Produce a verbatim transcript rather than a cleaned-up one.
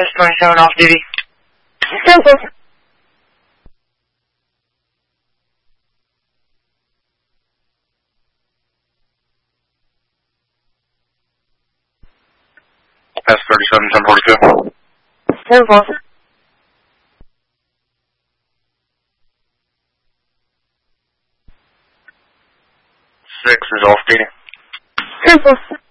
S twenty-seven off duty. Simple. S thirty-seven, ten forty-two. Simple. Six is off duty. Simple.